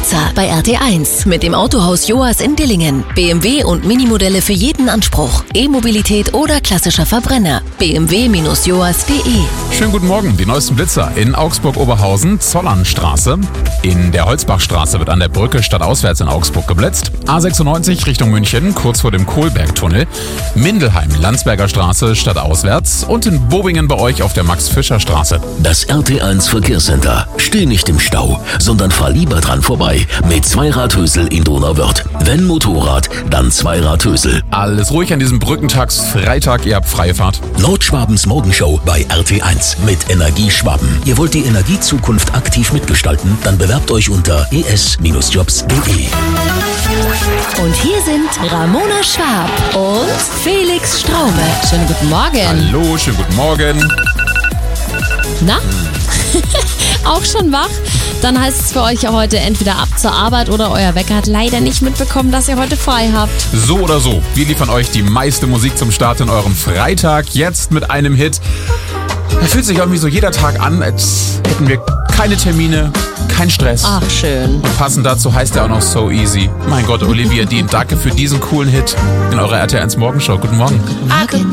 Blitzer bei RT1 mit dem Autohaus Joas in Dillingen. BMW und Minimodelle für jeden Anspruch. E-Mobilität oder klassischer Verbrenner. bmw-joas.de. Schönen guten Morgen, die neuesten Blitzer in Augsburg-Oberhausen, Zollernstraße. In der Holzbachstraße wird an der Brücke stadtauswärts in Augsburg geblitzt. A96 Richtung München, kurz vor dem Kohlbergtunnel. Mindelheim, Landsberger Straße, stadtauswärts. Und in Bobingen bei euch auf der Max-Fischer-Straße. Das RT1 Verkehrscenter. Steh nicht im Stau, sondern fahr lieber dran vorbei mit Zweiradhösel in Donauwörth. Wenn Motorrad, dann Zweiradhösel. Alles ruhig an diesem Brückentagsfreitag, ihr habt freie Fahrt. Nordschwabens Morgenshow bei RT1 mit Energie Schwaben. Ihr wollt die Energiezukunft aktiv mitgestalten? Dann bewerbt euch unter es-jobs.de. Und hier sind Ramona Schwab und Felix Straume. Schönen guten Morgen. Hallo, schönen guten Morgen. Na? Auch schon wach? Dann heißt es für euch ja heute entweder ab zur Arbeit oder euer Wecker hat leider nicht mitbekommen, dass ihr heute frei habt. So oder so, wir liefern euch die meiste Musik zum Start in eurem Freitag. Jetzt mit einem Hit. Er fühlt sich irgendwie so jeder Tag an, als hätten wir keine Termine, kein Stress. Ach, schön. Und passend dazu heißt er auch noch So Easy. Mein Gott, Olivia Dean, danke für diesen coolen Hit in eurer RT1 Morgenshow. Guten Morgen. Guten